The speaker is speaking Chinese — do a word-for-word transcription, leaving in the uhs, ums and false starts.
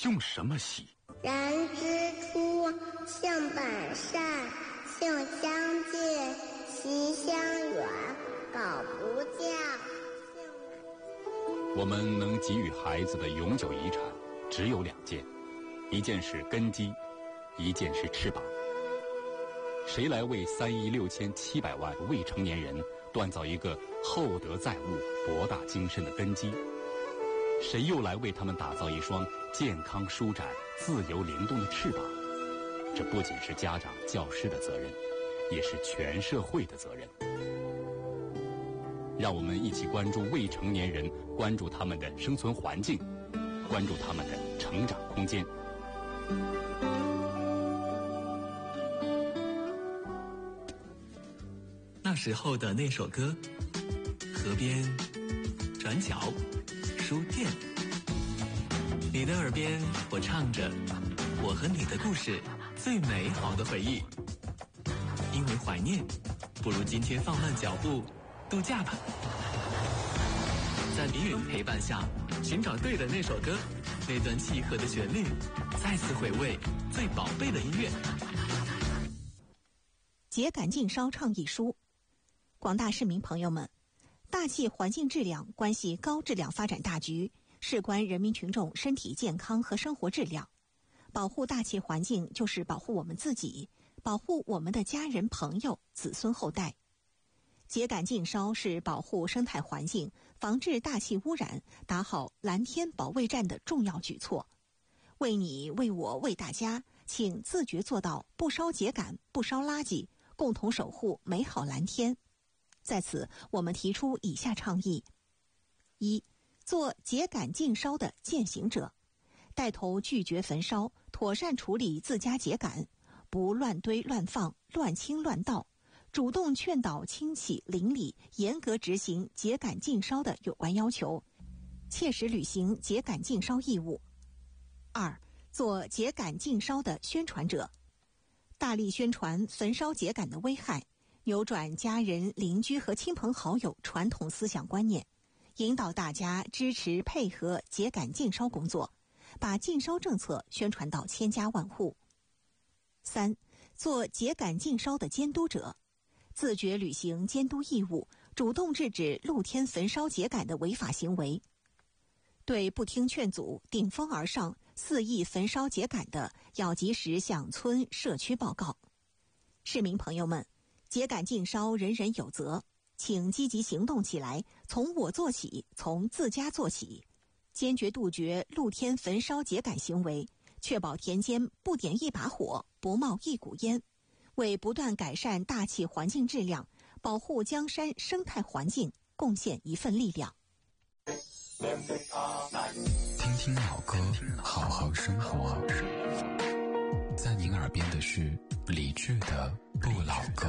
用什么洗？ 然之初，性本善，性相近，习相远，苟不教。 我们能给予孩子的永久遗产只有两件，一件是根基，一件是翅膀。谁来为三亿六千七百万未成年人锻造一个厚德载物、博大精深的根基？谁又来为他们打造一双健康舒展、自由灵动的翅膀？这不仅是家长、教师的责任，也是全社会的责任。让我们一起关注未成年人，关注他们的生存环境，关注他们的成长空间。 那时候的那首歌，河边、转角、书店，你的耳边我唱着我和你的故事，最美好的回忆。因为怀念，不如今天放慢脚步度假吧。在迷人陪伴下，寻找对的那首歌，那段契合的旋律，再次回味最宝贝的音乐。 秸秆禁烧倡议书。广大市民朋友们，大气环境质量关系高质量发展大局，事关人民群众身体健康和生活质量。保护大气环境就是保护我们自己，保护我们的家人、朋友、子孙后代。秸秆禁烧是保护生态环境、防治大气污染、打好蓝天保卫战的重要举措。为你、为我、为大家，请自觉做到不烧秸秆、不烧垃圾，共同守护美好蓝天。在此，我们提出以下倡议：一、做秸秆禁烧的践行者，带头拒绝焚烧，妥善处理自家秸秆，不乱堆乱放、乱倾乱倒，主动劝导亲戚邻里严格执行秸秆禁烧的有关要求，切实履行秸秆禁烧义务。二、做秸秆禁烧的宣传者，大力宣传焚烧秸秆的危害，扭转家人、邻居和亲朋好友传统思想观念，引导大家支持配合秸秆禁烧工作，把禁烧政策宣传到千家万户。三、做秸秆禁烧的监督者，自觉履行监督义务，主动制止露天焚烧秸秆的违法行为。对不听劝阻、顶风而上、肆意焚烧秸秆的，要及时向村社区报告。市民朋友们，秸秆禁烧人人有责，请积极行动起来，从我做起，从自家做起，坚决杜绝露天焚烧秸秆行为，确保田间不点一把火，不冒一股烟，为不断改善大气环境质量、保护江山生态环境贡献一份力量。 听听老歌，好好生活。在您耳边的是理智的不老歌。